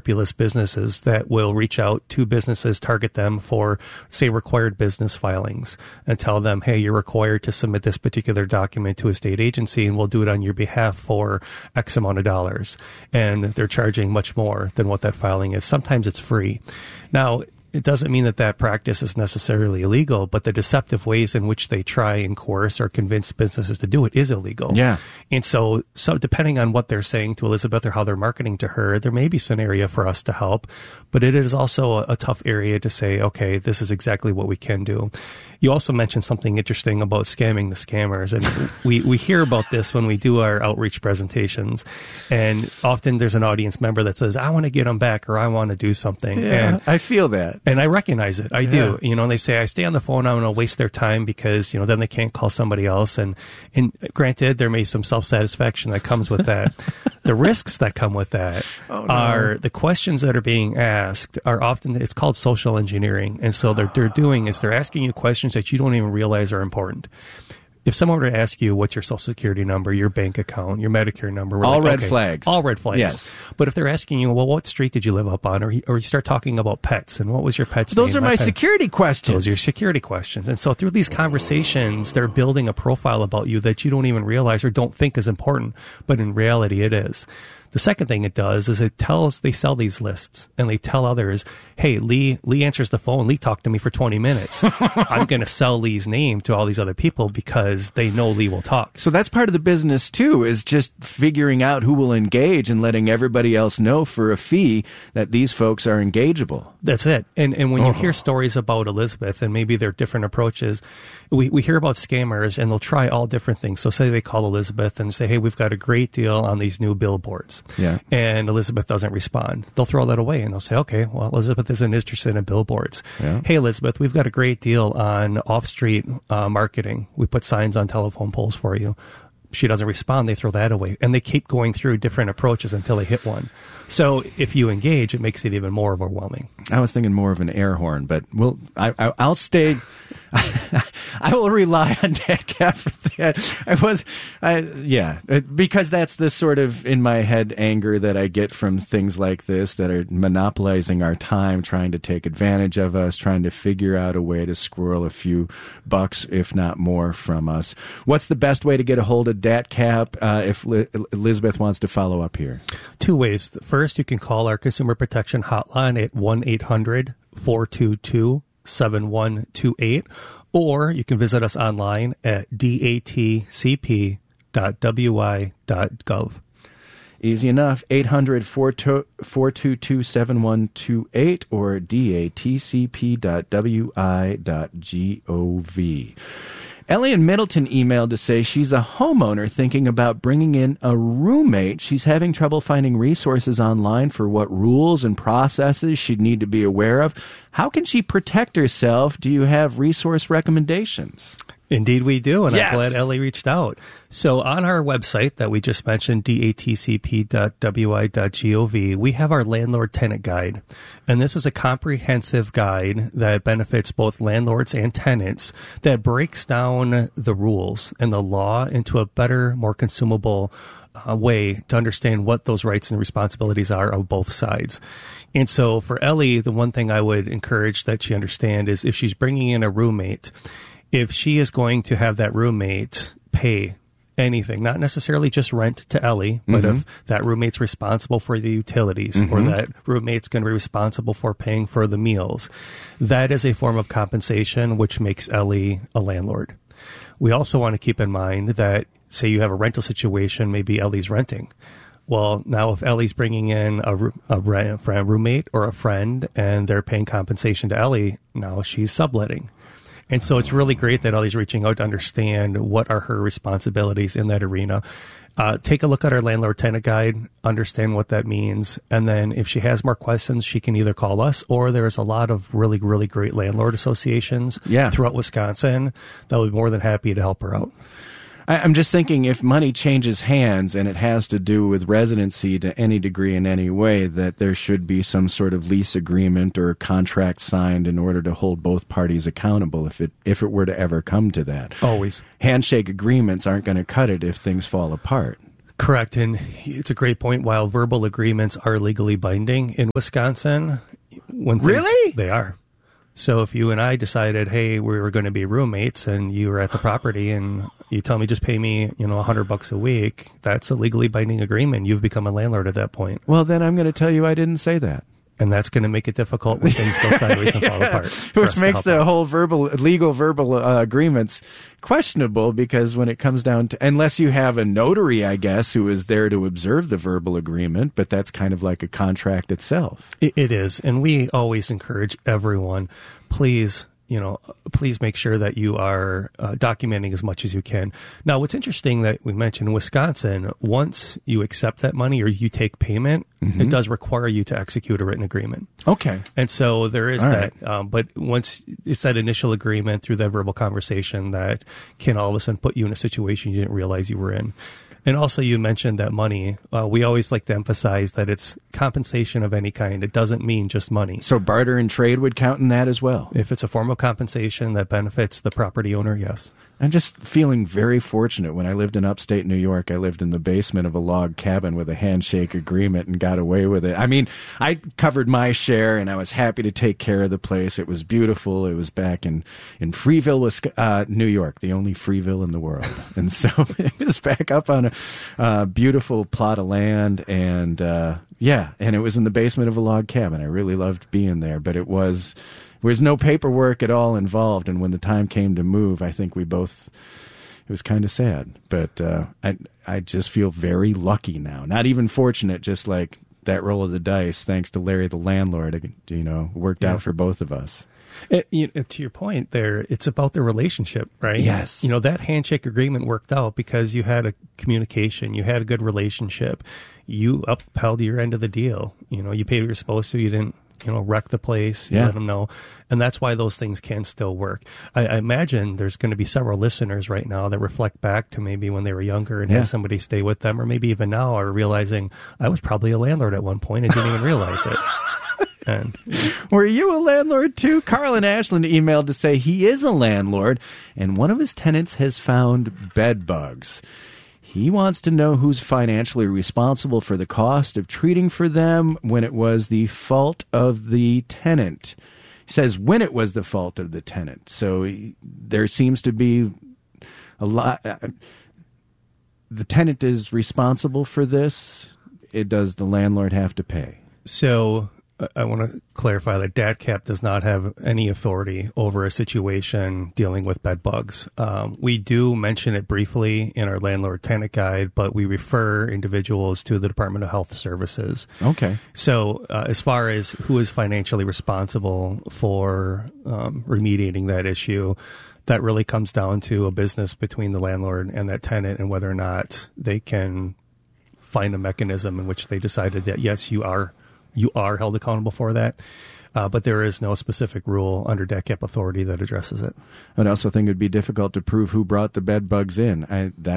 unscrupulous businesses that will reach out to businesses, target them for, say, required business filings, and tell them, hey, you're required to submit this particular document to a state agency, and we'll do it on your behalf for X amount of dollars. And they're charging much more than what that filing is. Sometimes it's free. Now, it doesn't mean that that practice is necessarily illegal, but the deceptive ways in which they try and coerce or convince businesses to do it is illegal. Yeah. And so depending on what they're saying to Elizabeth or how they're marketing to her, there may be some area for us to help, but it is also a tough area to say, okay, this is exactly what we can do. You also mentioned something interesting about scamming the scammers. And we hear about this when we do our outreach presentations. And often there's an audience member that says, I want to get them back, or I want to do something. Yeah, and I feel that. And I recognize it. I do. You know, and they say, I stay on the phone, I'm going to waste their time because, you know, then they can't call somebody else. And granted, there may be some self-satisfaction that comes with that. The risks that come with that are the questions that are being asked are often, it's called social engineering. And so they're doing is they're asking you questions that you don't even realize are important. If someone were to ask you, what's your social security number, your bank account, your Medicare number, we're all like, red okay, flags. All red flags. Yes. But if they're asking you, well, what street did you live up on? Or you start talking about pets and what was your pet's name? Those are my security questions. Those are your security questions. And so through these conversations, they're building a profile about you that you don't even realize or don't think is important, but in reality it is. The second thing it does is they sell these lists and they tell others, hey, Lee answers the phone. Lee talked to me for 20 minutes. I'm going to sell Lee's name to all these other people because they know Lee will talk. So that's part of the business too, is just figuring out who will engage and letting everybody else know for a fee that these folks are engageable. That's it. And when you hear stories about Elizabeth and maybe their different approaches, we hear about scammers and they'll try all different things. So say they call Elizabeth and say, hey, we've got a great deal on these new billboards. Yeah. And Elizabeth doesn't respond. They'll throw that away and they'll say, okay, well, Elizabeth isn't interested in billboards. Yeah. Hey, Elizabeth, we've got a great deal on off-street marketing. We put signs on telephone poles for you. She doesn't respond. They throw that away. And they keep going through different approaches until they hit one. So if you engage, it makes it even more overwhelming. I was thinking more of an air horn, but I'll stay. I will rely on DATCAP for that. Because that's the sort of in my head anger that I get from things like this that are monopolizing our time, trying to take advantage of us, trying to figure out a way to squirrel a few bucks, if not more, from us. What's the best way to get a hold of DATCAP if Elizabeth wants to follow up here? Two ways. First, you can call our Consumer Protection Hotline at 1-800-422-7128, or you can visit us online at datcp.wi.gov. Easy enough, 800-422-7128 or datcp.wi.gov. Ellie in Middleton emailed to say she's a homeowner thinking about bringing in a roommate. She's having trouble finding resources online for what rules and processes she'd need to be aware of. How can she protect herself? Do you have resource recommendations? Indeed we do, and yes. I'm glad Ellie reached out. So on our website that we just mentioned, datcp.wi.gov, we have our Landlord Tenant Guide. And this is a comprehensive guide that benefits both landlords and tenants that breaks down the rules and the law into a better, more consumable way to understand what those rights and responsibilities are of both sides. And so for Ellie, the one thing I would encourage that she understand is if she's bringing in a roommate, if she is going to have that roommate pay anything, not necessarily just rent to Ellie, but if that roommate's responsible for the utilities or that roommate's going to be responsible for paying for the meals, that is a form of compensation which makes Ellie a landlord. We also want to keep in mind that, say you have a rental situation, maybe Ellie's renting. Well, now if Ellie's bringing in a roommate or a friend and they're paying compensation to Ellie, now she's subletting. And so it's really great that Ellie's reaching out to understand what are her responsibilities in that arena. Take a look at our Landlord Tenant Guide, understand what that means. And then if she has more questions, she can either call us or there's a lot of really, really great landlord associations throughout Wisconsin that will be more than happy to help her out. I'm just thinking if money changes hands and it has to do with residency to any degree in any way, that there should be some sort of lease agreement or contract signed in order to hold both parties accountable if it were to ever come to that. Always. Handshake agreements aren't going to cut it if things fall apart. Correct. And it's a great point. While verbal agreements are legally binding in Wisconsin, Really? They are. So if you and I decided, hey, we were going to be roommates and you were at the property and you tell me just pay me, $100 a week, that's a legally binding agreement. You've become a landlord at that point. Well, then I'm going to tell you I didn't say that. And that's going to make it difficult when things go sideways and fall apart. Which makes the whole legal verbal agreements questionable, because when it comes down to, unless you have a notary, I guess, who is there to observe the verbal agreement, but that's kind of like a contract itself. It is. And we always encourage everyone, please make sure that you are documenting as much as you can. Now, what's interesting that we mentioned in Wisconsin, once you accept that money or you take payment, it does require you to execute a written agreement. Okay. And so there is that. But once it's that initial agreement through that verbal conversation that can all of a sudden put you in a situation you didn't realize you were in. And also, you mentioned that money. We always like to emphasize that it's compensation of any kind. It doesn't mean just money. So barter and trade would count in that as well? If it's a form of compensation that benefits the property owner, yes. I'm just feeling very fortunate. When I lived in upstate New York, I lived in the basement of a log cabin with a handshake agreement and got away with it. I mean, I covered my share, and I was happy to take care of the place. It was beautiful. It was back in Freeville, New York, the only Freeville in the world. And so it was back up on a beautiful plot of land, and and it was in the basement of a log cabin. I really loved being there, but there was no paperwork at all involved, and when the time came to move, I think it was kind of sad. But I just feel very lucky now. Not even fortunate, just like that roll of the dice, thanks to Larry the landlord, worked out for both of us. To your point there, it's about the relationship, right? Yes. That handshake agreement worked out because you had a communication, you had a good relationship, you upheld your end of the deal. You paid what you're supposed to, you didn't wreck the place, let them know. And that's why those things can still work. I imagine there's going to be several listeners right now that reflect back to maybe when they were younger and had somebody stay with them, or maybe even now are realizing I was probably a landlord at one point and didn't even realize it. And were you a landlord too? Carl in Ashland emailed to say he is a landlord and one of his tenants has found bed bugs. He wants to know who's financially responsible for the cost of treating for them when it was the fault of the tenant. He says when it was the fault of the tenant. So there seems to be a lot. The tenant is responsible for this. Does the landlord have to pay? So I want to clarify that DATCAP does not have any authority over a situation dealing with bed bugs. We do mention it briefly in our landlord-tenant guide, but we refer individuals to the Department of Health Services. Okay. So as far as who is financially responsible for remediating that issue, that really comes down to a business between the landlord and that tenant and whether or not they can find a mechanism in which they decided that, yes, you are held accountable for that. But there is no specific rule under DATCAP authority that addresses it. I would also think it would be difficult to prove who brought the bed bugs in.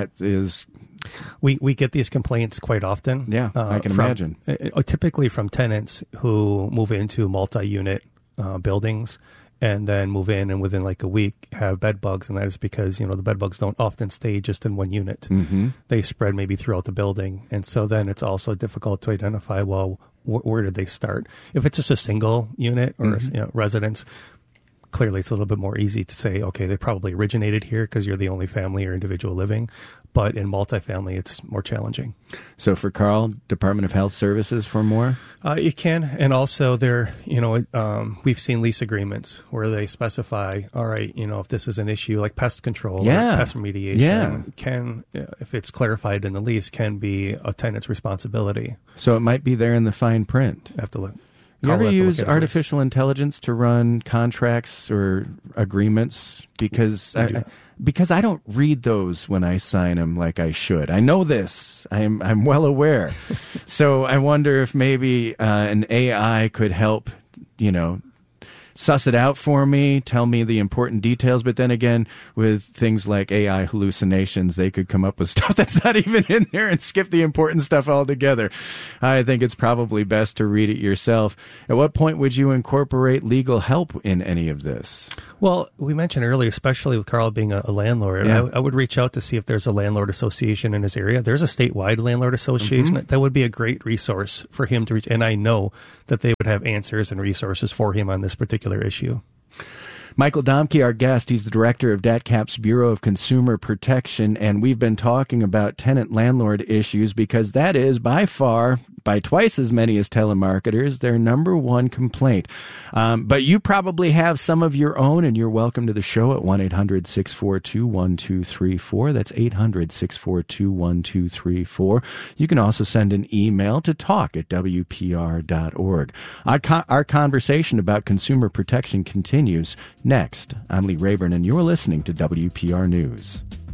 We get these complaints quite often. Yeah, I can imagine. Typically from tenants who move into multi-unit buildings and then move in and within like a week have bed bugs, and that is because the bed bugs don't often stay just in one unit. Mm-hmm. They spread maybe throughout the building, and so then it's also difficult to identify, well, where did they start? If it's just a single unit or residence, clearly it's a little bit more easy to say, okay, they probably originated here because you're the only family or individual living. But in multifamily, it's more challenging. So for Carl, Department of Health Services for more? It can. And also we've seen lease agreements where they specify, all right, if this is an issue like pest control or pest remediation, can, if it's clarified in the lease, can be a tenant's responsibility. So it might be there in the fine print. Have to look. You ever use artificial intelligence to run contracts or agreements? Because I don't read those when I sign them like I should. I know this. I'm well aware. So I wonder if maybe an AI could help, suss it out for me, tell me the important details. But then again, with things like AI hallucinations, they could come up with stuff that's not even in there and skip the important stuff altogether. I think it's probably best to read it yourself. At what point would you incorporate legal help in any of this? Well, we mentioned earlier, especially with Carl being a landlord, Yeah. I would reach out to see if there's a landlord association in his area. There's a statewide landlord association. That would be a great resource for him to reach. And I know that they would have answers and resources for him on this particular issue. Michael Domke, our guest, he's the director of DATCAP's Bureau of Consumer Protection, and we've been talking about tenant-landlord issues because that is, by far, by twice as many as telemarketers, their number one complaint. But you probably have some of your own, and you're welcome to the show at 1-800-642-1234. That's 800-642-1234. You can also send an email to talk@wpr.org. Our conversation about consumer protection continues next. I'm Lee Rayburn, and you're listening to WPR News.